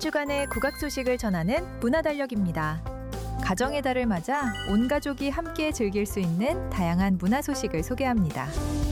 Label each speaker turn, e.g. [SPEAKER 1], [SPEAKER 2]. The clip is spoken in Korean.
[SPEAKER 1] 주간의 국악 소식을 전하는 문화달력입니다. 가정의 달을 맞아 온 가족이 함께 즐길 수 있는 다양한 문화 소식을 소개합니다.